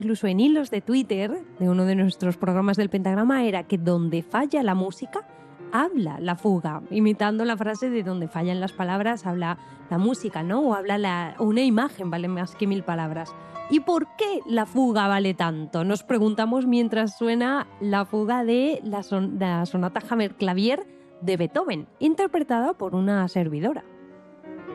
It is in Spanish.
incluso en hilos de Twitter, de uno de nuestros programas del pentagrama, era que donde falla la música, habla la fuga, imitando la frase de donde fallan las palabras, habla la música, ¿no? O habla una imagen, vale más que 1000 palabras. ¿Y por qué la fuga vale tanto? Nos preguntamos mientras suena la fuga de la sonata Hammerklavier de Beethoven, interpretada por una servidora.